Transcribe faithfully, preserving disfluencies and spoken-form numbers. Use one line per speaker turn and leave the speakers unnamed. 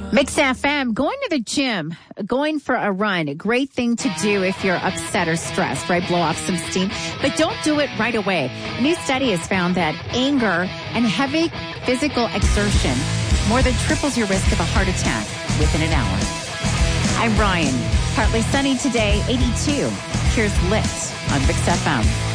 Mix F M, going to the gym, going for a run, a great thing to do if you're upset or stressed, right? Blow off some steam, but don't do it right away. A new study has found that anger and heavy physical exertion more than triples your risk of a heart attack within an hour. I'm Ryan. Partly sunny today, eighty-two. Here's Lit on Mix F M.